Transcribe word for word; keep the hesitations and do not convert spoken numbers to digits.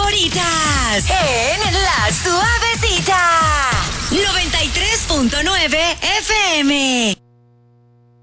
favoritas en La Suavecita noventa y tres punto nueve F M.